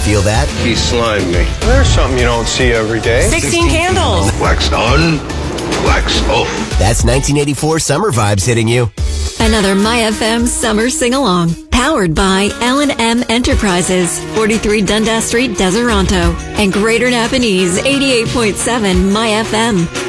feel that? He slimed me. There's something you don't see every day. 16 candles. Wax on, wax off. That's 1984 summer vibes hitting you. Another My FM summer sing-along. Powered by L&M Enterprises, 43 Dundas Street, Deseronto. And Greater Napanese, 88.7 My FM.